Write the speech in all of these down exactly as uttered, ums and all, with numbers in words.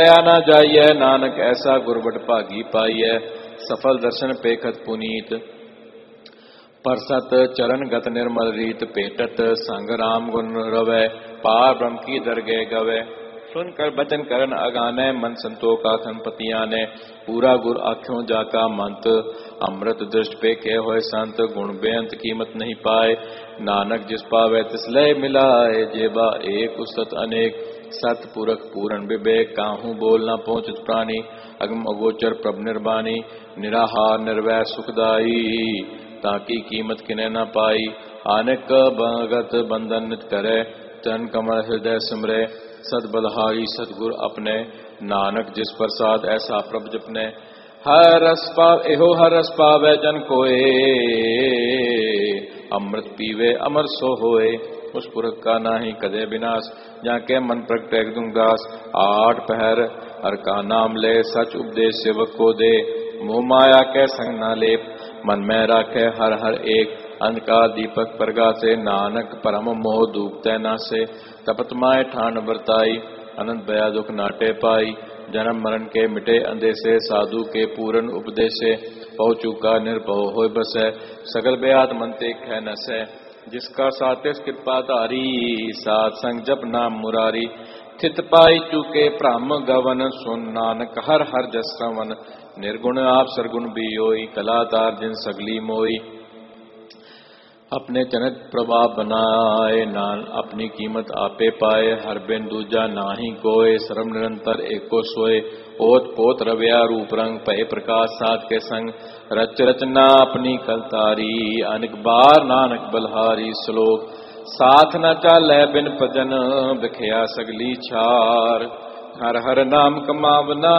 ना जाइए नानक ऐसा गुरबट भागी पाइए। सफल दर्शन पेखत पुनीत परसत चरण गत निर्मल रीत पेटत संग राम गुण रवै पार ब्रह्म की दरगे गवे। सुनकर बचन करन अगाने मन संतोखा खनपतिया ने पूरा गुर आख्यों जाका मंत। अमृत दृष्ट पे के होए संत गुण बेअंत कीमत नहीं पाए। नानक जिस पावे तिस लय मिलाए जेबा एक उसत अनेक। सत पुरख पूरन विवेक काहू बोल न पहुंचत प्राणी। अगम अगोचर प्रभ निर्वाणी निराहार निर्वैर सुखदाई। ताकि कीमत किने न पाई आनिक भगत बंधन नित करे। चरण कमल हृदय सिमरे सद बलहारी सतगुर अपने। नानक जिस प्रसाद ऐसा प्रभ जपने हर रस पाव एहो हर रस पावे जन कोए। अमृत पीवे अमर सो होए उस पुरख का नाही कदे विनाश। जाके मन प्रगटे दुंगास आठ पहर हर का नाम ले सच उपदेश सेवक को दे। मोह माया के संग न लेप मन में राखे हर हर एक। अंधकार दीपक प्रगासे नानक परम मोह डूबते न से। तपत माए ठान बरताई अनंत भया दुख नाटे पाई। जन्म मरण के मिटे अंदेसे साधु के पूरन उपदेशे। पौ चूका निर्भव होय बसे सगल बेआत मन ते ख नसे। जिसका सातिस कृपा धारी सात संग जप नाम मुरारी। थित पाई चूके भ्रम गवन सुन नानक हर हर जस श्रवण। निर्गुण आप सरगुण भी होई कलातार जिन सगली मोई। अपने चनित प्रभाव बनाए नान अपनी कीमत आपे पाए। हर बिन दूजा नाही कोय सर्व निरंतर एको सोए। ओत पोत रव्या रूप रंग पय प्रकाश सात के संग। रच रचना अपनी कलतारी अनेक बार नानक बलहारी। श्लोक साथ न चालै बिन भजन बिखया सगली छार। हर हर नाम कमावना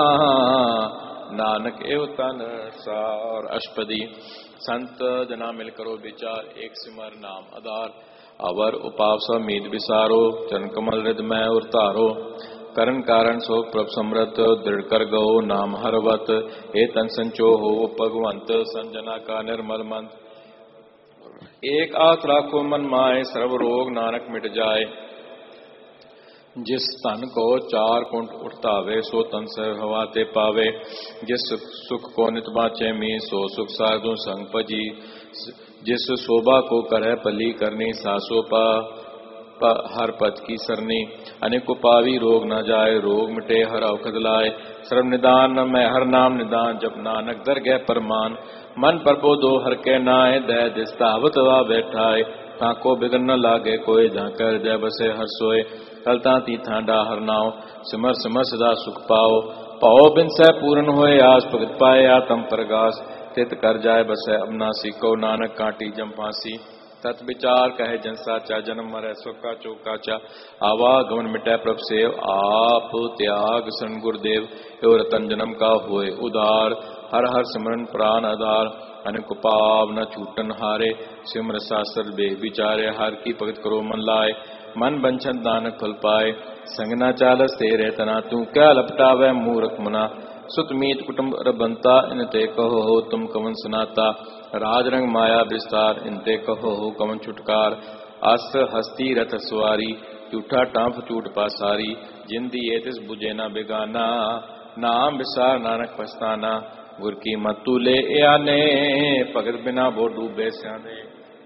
नानक एव तन सार। अष्टपदी संत जना मिल करो विचार एक सिमर नाम आधार। अवर उपावस मीत विसारो चरण कमल हृद में उतारो। करण कारण सो प्रभ समृत दृढ़ कर गो नाम हरवत। हे तन संचो हो भगवंत संजना का निर्मल मंत्र। एक आस राखो मन माए सर्व रोग नानक मिट जाए। जिस तन को चार कुंठ उठतावे सो तन से हवाते पावे। जिस सुख को नित बाचे मी सो सुख साधु संग पजी। जिस शोभा को करे पली करनी सासो पा हर पद की सरनी। अनेक पावी रोग न जाए रोग मिटे हर औखद लाए। सर्व निदान मैं हर नाम निदान जब नानक दर गए परमान। मन प्रबोधो हर के नाय दय दिस्तावत वा बैठाए। ताको बिगड़ न लागे कोई झाकर जय बसे हर सोए। कलता तीथा डाहर नाव सिमर सिमर सदा सुख पाओ। पाओ बिन सह पूर्ण होए आस भगत पाए आत्म प्रगास। तित कर जाए बसे अबनासी को नानक काटी जम फांसी। तत् विचार कहे जन साचा जन्म मरै सुखा चौकाचा। आवागमन मिटै प्रभ सेव आप त्याग सन गुरुदेव। एव रतन जन्म का होए उदार हर हर सिमरन प्राण आधार। अनेक पाव न छूटन हारे सिमर शास्त्र बे विचारे। हर की भगत करो मन लाए मन बंछन नानक फल पाए। संग न चालस तेरे तना तू क्या लपटावे मूर्ख मना। सुत मीत कुटुंब रबंता इनते कहो हो तुम कवन सुनाता। राज रंग माया विस्तार इनते कहो हो कवन छुटकार। अस्त्र हस्ती रथ सवारी झूठा टांफ चूट पासारी। जिंदी ये तिस बुझे न बेगाना नाम विसार नानक पछताना। गुर की मतू ले आने भगत बिना बो डूबे स्याने।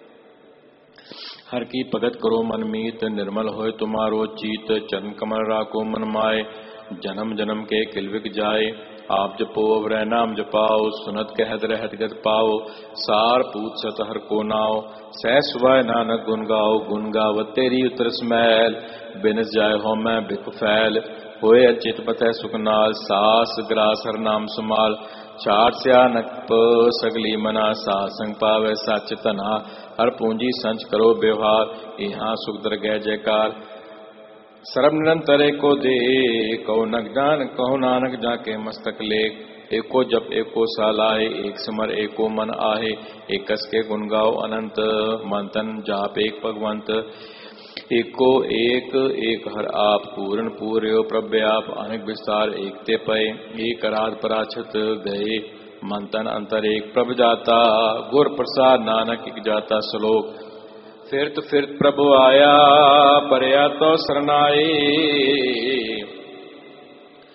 हर की भगत करो मन मीत निर्मल होए तुम्हारो चीत। चरण कमल राखो मन माए जन्म जन्म के किलविक जाए। आप जपो अवरै नाम जपाओ सुनत कहत रहत गत पाओ। सार पूत सत हर को नाओ सह सुभाय नानक गुन गाओ। गुन गावत तेरी उतरस मैल बिनस जाय हो मैं बिक फैल। होए अचित पथै सुखनाल सास ग्रास हर नाम समाल। चार स्यानक सगली मना साथ संग पावे सच तना। हर पूंजी संच करो व्यवहार यहाँ सुख दर गय जयकार। सर्व निरंतर एको दे कहो नक जान कहो नानक जाके मस्तक लेख। एको जप एको सालाहे एक सिमर एको मन आहे। एकस के गुण गाओ अनंत मन तन जाप एक भगवंत। एको एक एक हर आप पूर्ण पूर्यो प्रभ्य आप अनेक विस्तार एक ते पय। एक रात पराछत गए मन तन अंतर एक प्रभ जाता। गुर प्रसाद नानक एक जाता श्लोक फिरत फिरत प्रभु आया परया तो शरणाई।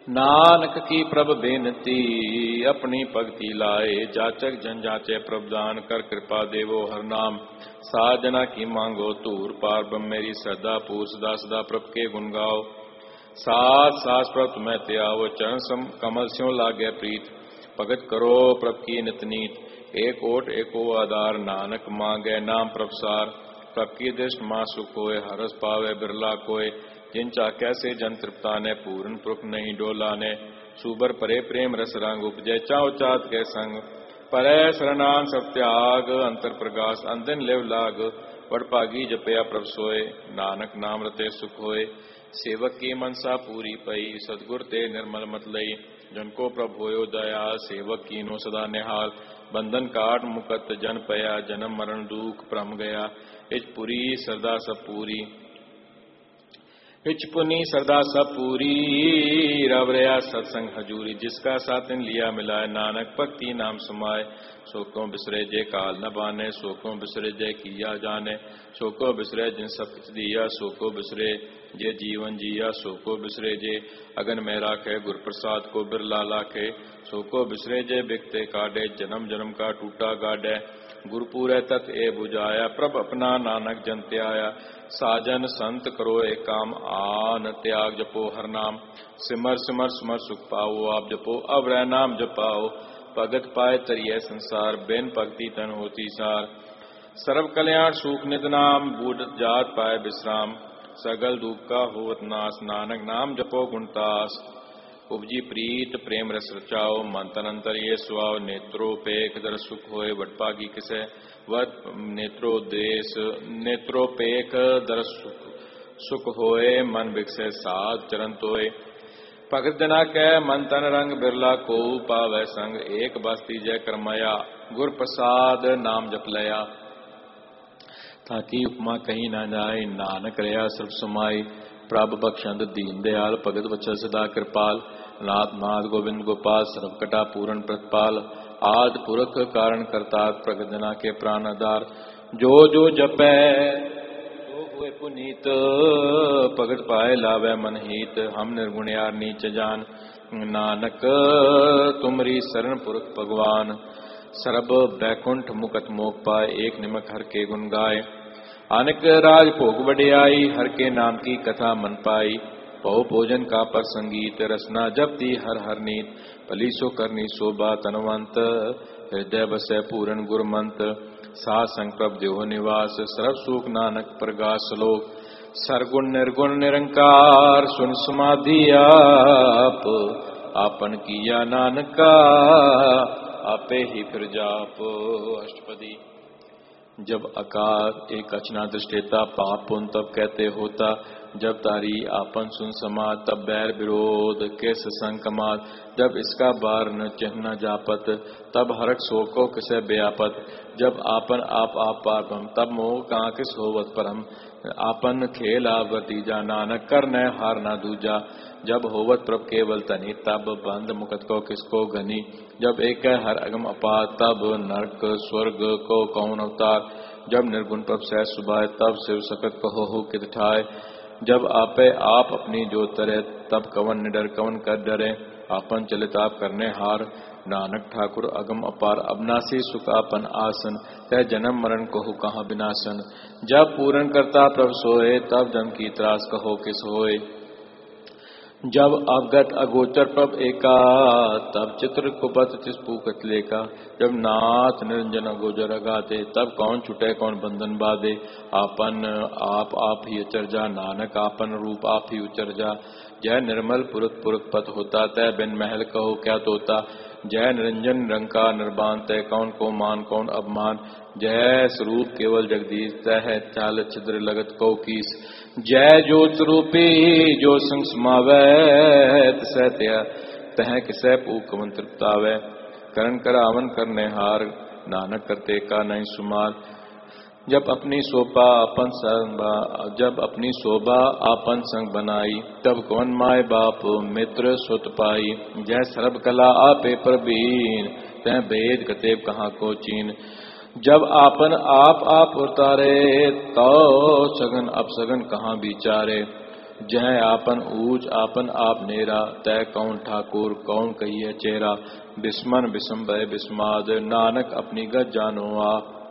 नानक की प्रभ बेनती अपनी भक्ति लाए, जाचक जन जाचे प्रभ दान कर कृपा देवो हर नाम। साजना की मांगो तूर पार ब्रह्म मेरी श्रद्धा पूर सदा सदा प्रभ के गुण गाओ। सात सास प्रभ तुम्हें त्याओ चरण सम कमल स्यों लागे प्रीत। भगत करो प्रभ की नित नीत, एक ओट एको आधार नानक मांगे नाम प्रभसार। प्रभ की दृष्ट मां सुख होए हरस पावे बिरला कोय, जिन चाक्या से जन तृप्ता ने पूर्ण पुरख नहीं डोला ने। सुबर परे प्रेम रस रंग उपजय चाओ चात के संग, परे शरणान सब त्याग अंतर प्रगास अंधन लेव लाग। वडभागी जपया प्रभ सोए नानक नाम रते सुख होए। सेवक की मनसा पूरी पई सतगुर ते निर्मल मत लई। जन को प्रभ होयो दया सेवक कीनो सदा निहाल। बंधन काट मुकत जन पया जन्म मरण दुख भ्रम गया। इच पुरी सरदा सब पूरी इच पुनी सरदा सब पूरी, रव रया सत्संग हजूरी। जिसका सातिन लिया मिलाए नानक भक्ति नाम समाए। शोकों बिसरे जे काल न बाने शोकों बिसरे जे किया जाने। शोको बिसरे जिन सब कुछ दिया शोको बिसरे जे जीवन जिया। शोको बिसरे जे अगन में राखे गुर प्रसाद को बिरला लाखे। शोको बिसरे जे बिकते काटे जन्म जन्म का टूटा गाडे। गुरुपुरे तत् ए बुझाया प्रभ अपना नानक जन त्याया। साजन संत करो एक काम आन त्याग जपो हर नाम। सिमर सिमर सिमर सुख पाओ आप जपो अब रह नाम जपाओ। भगत पाए तरिय संसार बिन भक्ति तन होती सार। सर्व कल्याण सुख नित नाम बूढ़ जात पाए विश्राम। सगल दुख का होवत नाश नानक नाम जपो गुणतास। उपजी प्रीत प्रेम रस रचाओ मन तन अंतर ये सुआओ। नेत्रोपेख दर सुख होए वडभागी किसे वत नेत्रोदेश। नेत्रोपेख दर सुख सुख होए मन बिकसे साध चरण तोए। भगत जना कै मन तन रंग बिरला को पावै संग। एक बस्ती जय करमया गुर प्रसाद नाम जप लया। ताकि उपमा कहीं ना जाए नानक रया सर्व समाई। प्रभ बख्शंद दीन दयाल भगत वत्सल सदा कृपाल। नाथ नाथ गोविंद गोपाल सर्व कटा पूरण प्रतिपाल। आद पुरख कारण करता प्रगट जना के प्राण आधार। जो जो जपै जो हुए पुनीत भगत पाए लावे मन हित। हम निर्गुण यार नीच जान नानक तुमरी शरण पुरख भगवान। सर्ब बैकुंठ मुकत मोक पाए एक निमक हर के गुण गाए। अनेक राज भोग वडियाई हर के नाम की कथा मन पाई। बहु भोजन का पर संगीत रसना जपती हर हर नीत। भली सो करनी शोभा तनवंत हृदय बसै पूरन गुरमंत। साध संग प्रभ देहो निवास सर्व सुख नानक प्रगास लोक। सरगुण निर्गुण निरंकार सुन समाधि आप। आपन किया नानका आपे ही फिर जाप। अष्टपदी। जब आकार एक अचना दृष्टेता पाप पुण्य तब कहते होता। जब तारी आपन सुन समाज तब बैर विरोध के ससंग कमात। जब इसका बार न चिन्ह न जापत तब हरक शोको किसे व्यापत। जब आपन आप आप पापम तब मोह कहाँ किस होवत परम। आपन खेल आवतीजा नानक कर न हार ना दूजा। जब होवत प्रभ केवल तनी तब बंद मुकत को किसको घनी। जब एक हर अगम अपार तब नरक स्वर्ग को कौन अवतार। जब निर्गुण प्रभ सह सुभाए तब शिव सकत कहो हो कित ठाए। जब आपे आप अपनी जो तरे तब कवन निडर कवन कर डरे। आपन चलित आप करने हार नानक ठाकुर अगम अपार। अविनाशी सुख आपन आसन तय जन्म मरण कहो कहाँ विनाशन। जब पूर्ण करता प्रभ सोए तब जम की त्रास कहो किस होए। जब अवगत अगोचर प्रभ एका तब चित्र कुपत तिस पूकत लेका। जब नाथ निरंजन अगोचर अगाते तब कौन छुटे कौन बंधन बाधे। आपन आप आप ही उचर जा नानक आपन रूप आप ही उचर जा। जय निर्मल पुरख पुरख पत होता तय बिन महल कहो क्या तोता। जय निरंजन निरंकार निर्बान तय कौन को मान कौन अपमान। जय स्वरूप केवल जगदीश तय है चाल छिद्र लगत को कीस। जय ज्योत रूपी जो संग समावै तिसै त्या तह किसै पूक कवन तृप्तावै। करण करावन करने हार नानक करते का नहीं सुमार। जब अपनी शोभा अपन संग जब अपनी शोभा आपन संग बनाई तब कौन माय बाप मित्र सुत पाई। जय सर्व कला आपे प्रवीण तह भेद कतेब कहाँ को चीन। जब आपन आप आप उतारे तो सगन अपसगन कहाँ विचारे। जय आपन ऊंच आपन आप नेरा, तय कौन ठाकुर कौन कहिए चेहरा। बिस्मन बिसम्बय बिस्माद, नानक अपनी गत जानो आ।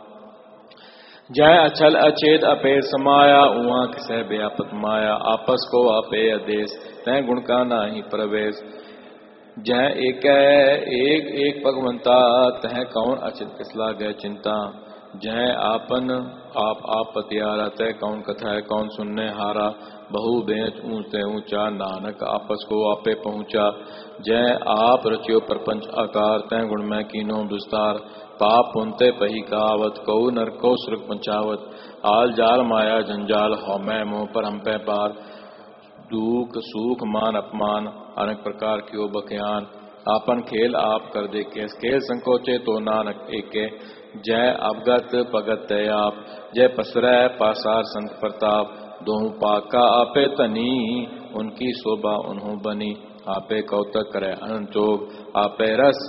जय अचल अचेत अपे समाया, उहाँ किसै व्यापक माया। आपस को आपे आदेश, तय गुण का नाही प्रवेश। जय एक एक एक भगवंता, तह कौन अचित किस लागे चिंता। जय आपन आप आप पतियारा, तय कौन कथा है कौन सुनने हारा। बहु बेच ऊंचे ऊंचा, नानक आपस को आपे पहुंचा। जय आप रचियो प्रपंच आकार, तय गुण में कीनो विस्तार। पाप पुनते पही कहावत, कहु नर को सुरग पंचावत। आल जाल माया जंजाल, हौ मैं मोह पर हम पे पार। दुख सुख मान अपमान, अनेक प्रकार क्यों बख्यान। आपन खेल आप कर दे के, खेल संकोचे तो नानक एके। जय अवगत भगत तय आप, जय पसरै पासार संत प्रताप। दोहु पाका आपे तनी, उनकी शोभा उन्हों बनी। आपे कौतक करे अनंत जोग, आपे रस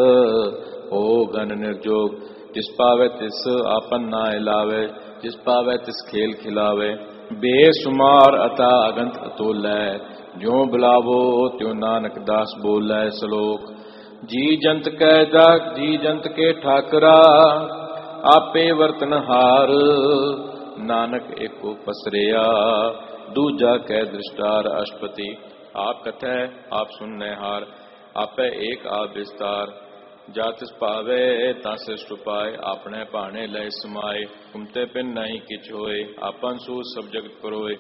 हो गन निर्जोग। जिस पावे तिस आपन ना लावे, जिस पावे तिस खेल खिलावे। बेसुमार अता अगंत अतोलै, ज्यों बुलावो त्यों नानक दास बोलै श्लोक। जी जंत कै जाग जी जंत के ठाकरा, आपे वर्तनहार। नानक एको पसरिया, दूजा कै दृष्टार अष्टपति। आप कथै आप सुनने हार, आपे एक आप विस्तार। जातिस पावे तासिष्ट उपाय, अपने पाने लय समाये। कुमते पिन नहीं किछ होए, आपन सू सब जगत परोए।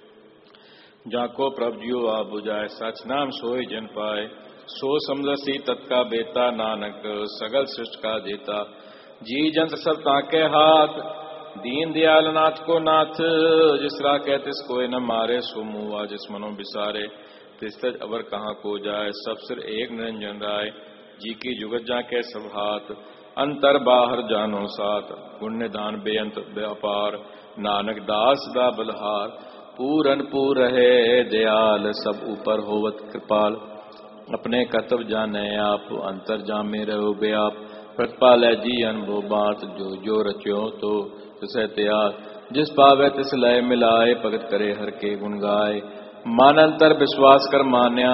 जाको प्रभ जियो आप बुझाए, सच नाम सोई जन पाए। सो समझसी तत्का बेता, नानक सगल सृष्ट का देता। जी जंत सब ताके हाथ, दीन दयाल नाथ को नाथ। जिस राखे तिस कोई न मारे, सो मुआ जिस मनो बिसारे। तिस तज अवर कहाँ को जाए, सब सिर एक निरंजन राय। जी की जुगत जाके सब हाथ, अंतर बाहर जानो साथ। गुण निधान बेअंत व्यापार, नानक दास दा बलहार। पूरन पूर रहे दयाल, सब ऊपर होवत कृपाल। अपने कर्तव्य जाने आप, अंतर जामे रहो व्याप। प्रतिपालै जी अनुभव बात, जो जो रच्यो तो तिसै त्याग। जिस पावे तिस लय मिलाए, भगत करे हर के गुण गाए। मान अंतर विश्वास कर मान्या,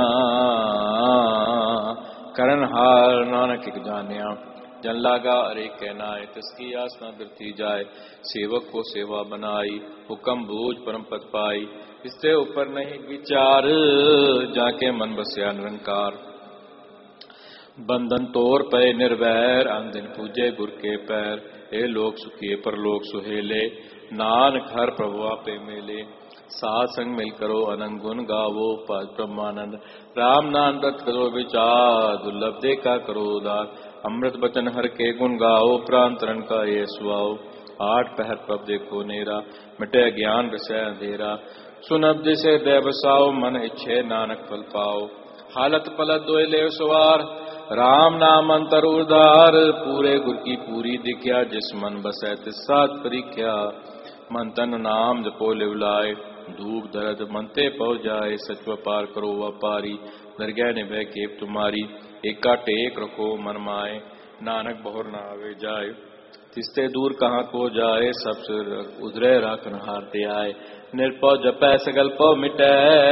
करण हार नानक एक जान्या। जन लागा अरे कहनाए, तिसकी आस न बिरथी जाए। सेवक को सेवा बनाई, हुक्म बूझ परम पद पाई। इससे ऊपर नहीं विचार, जाके मन बसया निरंकार। बंधन तोर पे निर्वैर, अंदिन पूजे गुर के पैर। ए लोक सुखिए परलोक सुहेले, नानक हर प्रभु आपे मेले। साथ संग मिल करो अनंग गुण गावो, पद ब्रह्मानंद। राम नाम रत करो विचार, दुर्लभ देखा करो उदार। अमृत बचन हर के गुण गाओ, प्रांतरण का ये सुआओ। आठ पहर पब देखो नेरा, मिटे ज्ञान विषय अंधेरा। सुनब जिसे दे बसाओ, मन इच्छे नानक फल पाओ। हालत पलत दोय ले सवार, राम नाम अंतर उदार। पूरे गुर की पूरी दिख्या, जिस मन बसै तिस साथ परीख्या। मन तन नाम जपो लिवलाए, धूप दर्द मनते पहुँच जाए। सच व्यापार करो व्यापारी, दरगह निभय केप तुम्हारी। एका टेक रखो मन माए, नानक बहुर न आवे जाए। तिसते दूर कहाँ को जाए, सब सिर उधरे राखन हारते आए। निर्पौ जपै सगल पौ मिटै,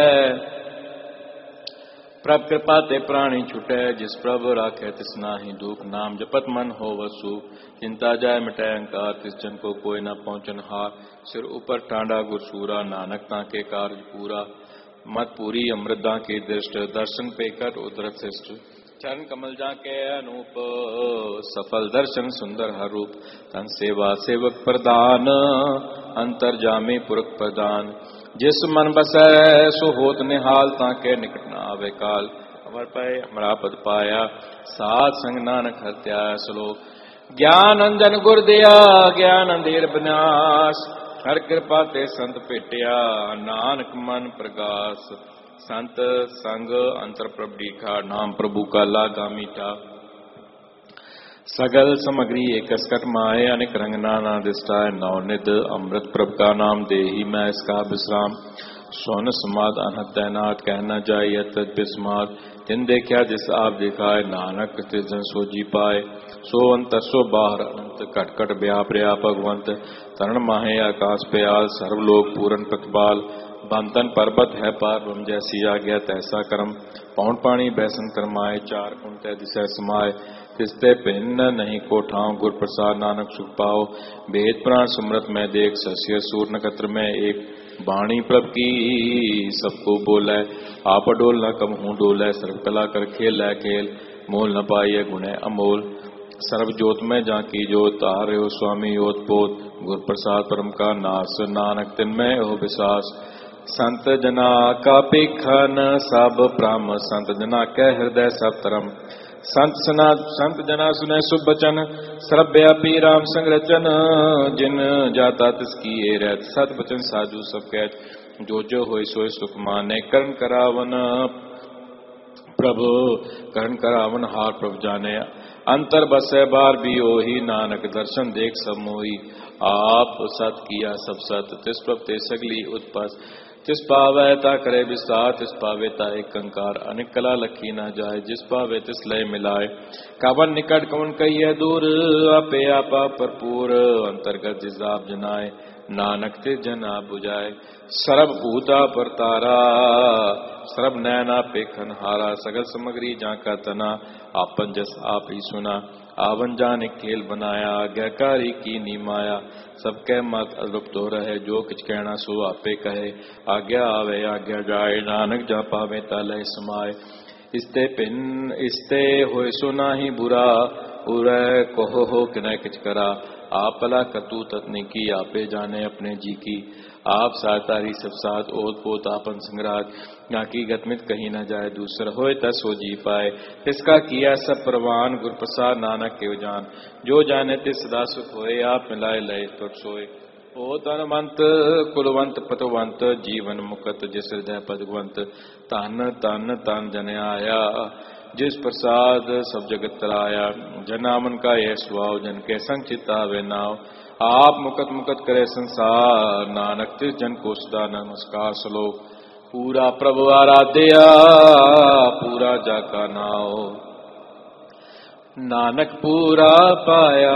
प्रभ कृपा ते प्राणी छुटै। जिस प्रभ राखे तिस नाहि दुख, नाम जपत मन हो वसु। चिंता जाय मिटै अहंकार, तिस जन को कोई न पहुंचन हार। सिर ऊपर टांडा गुरसूरा, नानक ताके कार्य पूरा। मत पूरी अमृता की दृष्ट, दर्शन पेकर उदरत शिष्ट। चरण कमल जाके अनूप, सफल दर्शन सुंदर हर रूप। तन सेवा सेवक प्रदान, अंतर जामे पुरख प्रदान। जिस मन बसै सो होत निहाल, ताके निकट न आवे काल। अमर पाए हमरा पद पाया, साथ संग नानक हर त्याय श्लोक। ज्ञान अंजन गुर दिया, ज्ञान अंधेर विनाश। हर कृपा ते संत भेटिया, नानक मन प्रगास। संत संग अंतर प्रभ दीखा, नाम प्रभु का लागा मीठा। सगल सामग्री एक कसकट माए, अनेक रंग नाना दिष्टाय। नवनिध अमृत प्रभ का नाम, देही मैं इसका विश्राम। सोन समाद अनहद तैनात, कहना जाइए तद बिस्मात। तिन देखा जिस आप दिखाए, नानक तिस जन सो जी पाए। सो अंतर सो बाहर अनंत, कट कट व्याप रया भगवंत। तरण माहे आकाश प्याल, सर्वलोक पूरन प्रतिपाल। बंधन पर्वत है पार ब्रह्म जैसी आज्ञा तैसा कर्म पौन पानी बैसन करमाए चार कुंते दिशा समाए तिस्ते भिन्न नहीं को ठाव गुर प्रसाद नानक सुख पाओ वेद प्राण सुमृत में देख सस्य सूर नक्षत्र में एक वाणी प्रभ की सबको बोले आप डोल न कम हूँ डोले सर्व कला कर खेल है खेल मोल न पाइए गुणे अमोल सर्व जोत में जाकी जोत तारे हो स्वामी योत पोत गुर प्रसाद परम का नास नानक तिनमय हो विश्वास संत जना का पिखन सब ब्रह्म संत जना के हृदय सब तरम संत सना संत जना सुने शुभ वचन श्रव्य पी राम संरचन जिन जाता तिसकी ये रहत सत वचन साधु सब कहत जो जो होय सोय सुख माने करण करावन प्रभु करण करावन हार प्रभु जाने अंतर बसे बार भी ओही नानक दर्शन देख सब मोही आप सत किया सब सत तिस प्रभ ते सगली उत्पस तिस पावैता करे विस्तार तिस पावेता एक कंकार अनेक कला लखी न जाए जिस पावे तिस लय मिलाए कावन निकट कवन कहिए दूर आपे आपा भरपूर अंतर्गत जिस आप जनाए नानक ते जना बुझाए सर्व भूता पर तारा सर्व नैना पेखन हारा सगल समग्री जाका तना आपन जस आप ही सुना आवन जाने खेल बनाया आज्ञाकारी की नीमाया सबके मत अलुप्त हो रहे जो कुछ कहना सो आपे कहे आज्ञा आवे आज्ञा जाए नानक जा पावे तलय समाए इसते पिन इसते होए सुना ही बुरा उरे कहो हो कि न किच करा आप भला कतु तत्ने की आपे जाने अपने जी की आप सातारी सब साथ ओत पोत आपन संग्राज ना की गतमित कहीं न जाए दूसरा होए तस हो जी पाए इसका किया सब प्रवान गुर प्रसाद नानक के जान जो जाने ते सदा सुख होए आप मिलाए लय तो सोए ओ तनवंत कुलवंत पतवंत जीवन मुकत जिस हृदय पदवंत तन तन तन जन आया जिस प्रसाद सब जगत तराया जनामन का यह स्वभाव जन के संग चित्तावे नाव आप मुकत मुकत करे संसार नानक तिस जन को सदा नमस्कार श्लोक पूरा प्रभु आराध्या पूरा जाका नाव नानक पूरा पाया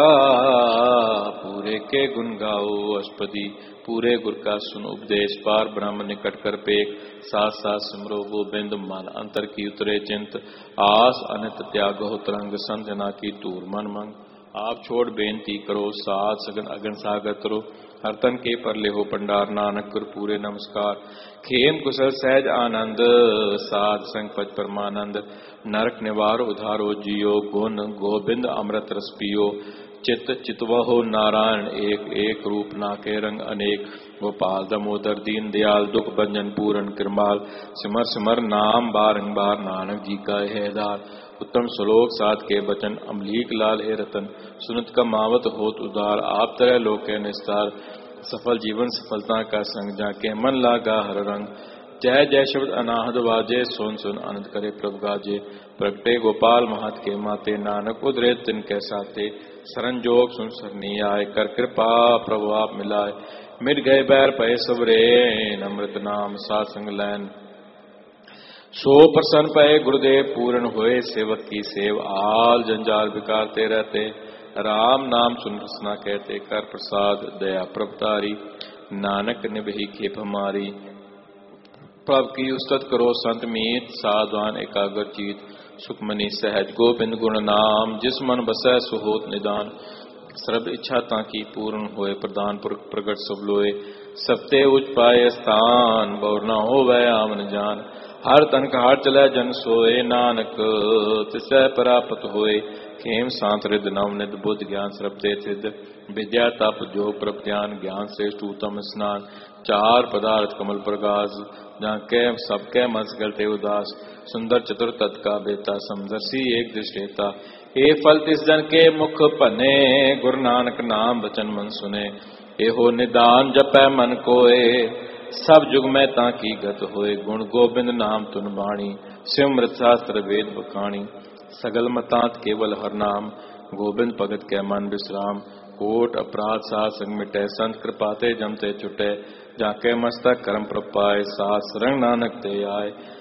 पूरे के गुण गाओ अष्टपदी पूरे गुर का सुन उपदेश पार ब्रह्म निकट कर पेख साथ साथ सिमरो गोबिंद मन अंतर की उतरे चिंत आस अनित त्यागो तरंग संजना की तूर मन मंग आप छोड़ बेनती करो साथ सगन अगन सागर करो हर तन के परले हो पंडार नानक गुर पूरे नमस्कार खेम कुशल सहज आनंद साध संग पद परमानंद नरक निवार उधारो जियो गुण गोबिंद अमृत रस पियो चित चितवहो नारायण एक एक रूप नाके रंग अनेक गोपाल दमोदर दीन दयाल दुख भंजन पूरन कृमाल सिमर सिमर नाम बारंबार नानक जी का हैदार उत्तम श्लोक साध के बचन अमलीक लाल ए रतन सुनत का मावत होत उदार आप तरह लोक निस्तार सफल जीवन सफलता का संग जाके मन लागा हर रंग जय जय शब्द अनाहद वाजे सोन सुन आनंद करे प्रभु गाजे प्रगटे गोपाल महत के माते नानक उदरे तिन के साथे शरण जोग सुन सरनी आए कर कृपा प्रभु आप मिलाए मिट गए बैर पय सबरे अमृत नाम साथ संग लैन सो प्रसन्न पय गुरुदेव पूर्ण होए सेवक की सेव आल जंजाल विकारते रहते राम नाम सुन रसना कहते कर प्रसाद दया प्रभतारी नानक निभही खेप हमारी प्रभ की उस्तत करो संत मीत साधवान एकाग्र चीत सुखमनी सहज गोबिंद गुण नाम जिस मन बसै सुहोत निदान सर्व इच्छा ताकि पूर्ण होए प्रदान पुरख प्रगट सब लोए सबते उच्च पाए स्थान बौर न हो वै आमन जान हर तन का हार चलै जन सोए नानक तिसै परापत होए खेम सांत रिद नव निद बुद्ध ज्ञान श्रवते सिद्ध विद्या तप योग प्रभ ध्यान ज्ञान श्रेष्ठ उत्तम स्नान चार पदार्थ कमल प्रकाश जहाँ कै सबके मस गलते उदास सुंदर चतुर तत् का बेता समदर्शी एक दृष्टेता ए फल तिस जन के मुख पने गुरु नानक नाम वचन मन सुने एहो निदान जपै मन कोए सब जुग में ताकी गत होए गुण गोबिंद नाम तुन बाणी सिमृत शास्त्र वेद बखाणी सगल मतांत केवल हर नाम गोबिंद भगत के मन विश्राम कोट अपराध साथ संग मिटे संत कृपाते जमते छुटे जाके मस्तक कर्म प्रपाए सास रंग नानक ते आए